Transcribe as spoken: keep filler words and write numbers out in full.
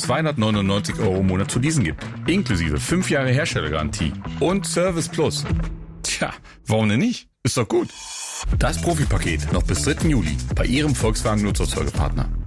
zweihundertneunundneunzig Euro im Monat zu leasen gibt. Inklusive fünf Jahre Herstellergarantie und Service Plus. Tja, warum denn nicht? Ist doch gut. Das Profipaket noch bis dritten Juli bei Ihrem Volkswagen Nutzfahrzeugepartner.